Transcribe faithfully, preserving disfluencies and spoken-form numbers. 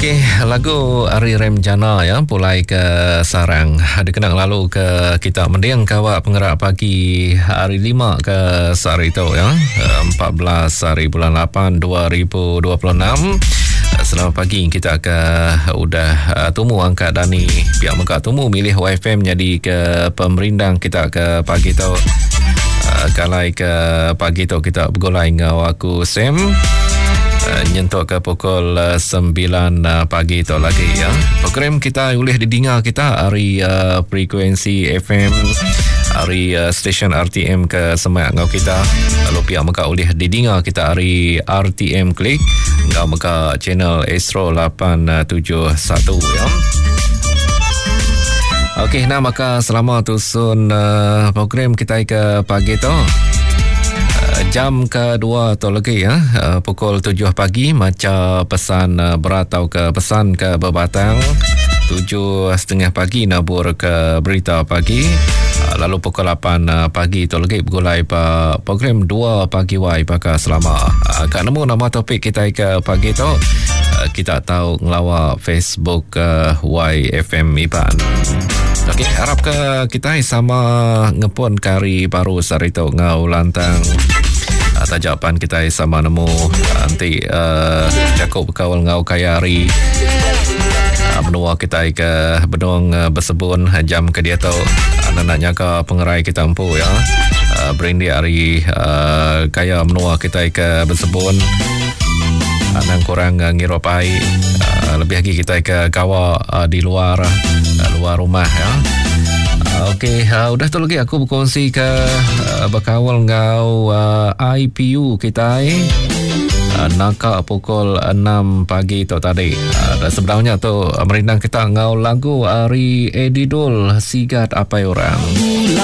Okey, lagu Ari Remjana ya, Pulai ke Sarang. Dikenang lalu ke kita mendiang kawak penggerak pagi hari lima ke sehari itu ya, empat belas hari bulan lapan dua ribu dua puluh enam. Selamat pagi, kita ke udah uh, tumu angkat Dani pihak muka tumu milih Y F M jadi ke pemerindang kita ke pagi tu uh, kalai ke pagi tu kita bergolai dengan aku Sam. Uh, nyentuk ke pukul uh, sembilan uh, pagi tu lagi ya. Program kita boleh didengar kita hari uh, frekuensi F M, hari uh, stesen R T M ke semak ngau kita. Lalu pihak maka boleh didengar kita hari R T M Klik ngau maka channel Astro lapan tujuh satu ya. Okey, nah maka selama tusun uh, program kita ke pagi tu. Jam kedua tu lagi ya, uh, pukul tujuh pagi macam pesan uh, beratau ke pesan ke berbatang. Tujuh setengah pagi nabur ke berita pagi. Uh, lalu pukul lapan uh, pagi tu lagi bergulai pa program dua pagi Y pakai selama. Uh, kat nemu nama topik kita ke pagi tu. Uh, kita tahu ngelawak Facebook uh, Y F M Iban. Okey, harap ke kita sama ngepun kari baru sari tu ngau lantang. Tajapan kita sama nemu nanti uh, cakup kawal ngau kayari uh, benua kita ke benung uh, bersebun jam ke dia tu anak-anaknya ke pengerai kita empu ya uh, berendi hari uh, kaya benua kita ke bersebun anak kurang uh, ngiropai uh, lebih lagi kita ke kawa uh, di luar uh, luar rumah ya. Okey, uh, udah tu lagi aku berkongsi ke uh, berkawal ngau uh, I P U kita uh, nakak pukul enam pagi tu tadi. Uh, dan sebenarnya tu uh, merindang kita ngau lagu Ari Edidul Sigat Apa Orang.